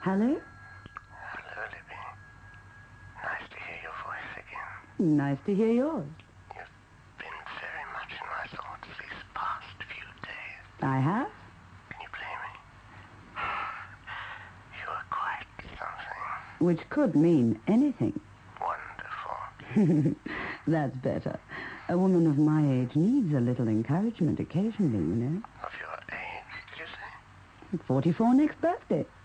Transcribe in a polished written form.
Hello? Hello, Libby. Nice to hear your voice again. Nice to hear yours. You've been very much in my thoughts these past few days. I have? Can you play me? You are quite something. Which could mean anything. Wonderful. That's better. A woman of my age needs a little encouragement occasionally, you know. Of your age, did you say? 44 next birthday.